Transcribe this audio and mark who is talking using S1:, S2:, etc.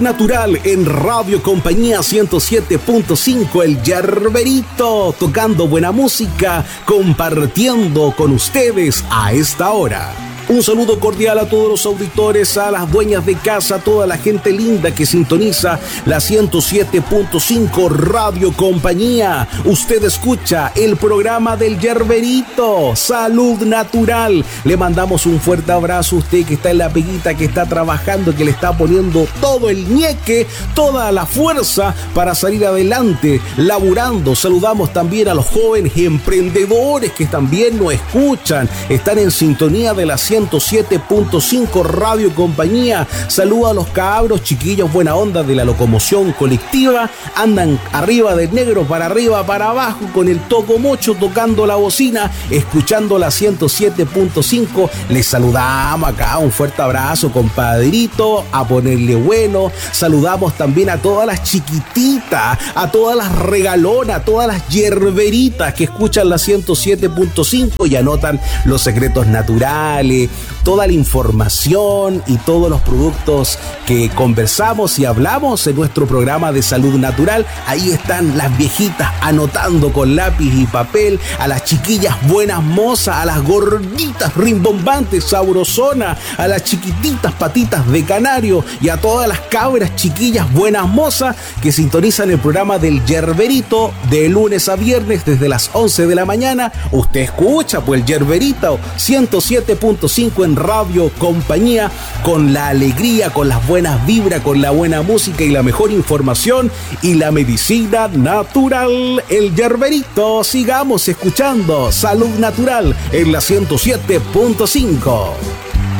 S1: Natural en Radio Compañía 107.5, el Yerberito, tocando buena música, compartiendo con ustedes a esta hora. Un saludo cordial a todos los auditores, a las dueñas de casa, a toda la gente linda que sintoniza la 107.5 Radio Compañía. Usted escucha el programa del Yerberito, Salud Natural. Le mandamos un fuerte abrazo a usted que está en la peguita, que está trabajando, que le está poniendo todo el ñeque, toda la fuerza para salir adelante, laburando. Saludamos también a los jóvenes emprendedores que también nos escuchan, están en sintonía de la 107.5 Radio Compañía. Saludo a los cabros, chiquillos, buena onda de la locomoción colectiva. Andan arriba del negro, para arriba, para abajo, con el toco mocho, tocando la bocina, escuchando la 107.5. Les saludamos acá, un fuerte abrazo, compadrito, a ponerle bueno. Saludamos también a todas las chiquititas, a todas las regalonas, a todas las yerberitas que escuchan la 107.5 y anotan los secretos naturales, toda la información y todos los productos que conversamos y hablamos en nuestro programa de salud natural. Ahí están las viejitas anotando con lápiz y papel, a las chiquillas buenas mozas, a las gorditas rimbombantes sabrosonas, a las chiquititas patitas de canario y a todas las cabras chiquillas buenas mozas que sintonizan el programa del Yerberito de lunes a viernes desde las 11 de la mañana. Usted escucha pues el Yerberito 107.5 en Radio Compañía, con la alegría, con las buenas vibras, con la buena música y la mejor información y la medicina natural. El Yerberito, sigamos escuchando Salud Natural en la 107.5.